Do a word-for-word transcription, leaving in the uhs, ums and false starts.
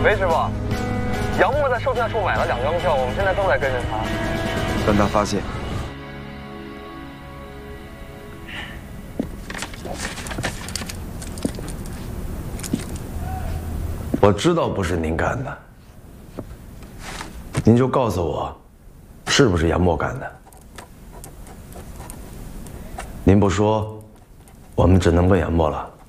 喂，师傅，杨默在售票处买了两张票，我们现在正在跟着他。 但他发现， 我知道不是您干的，您就告诉我，是不是杨默干的？您不说，我们只能问杨默了。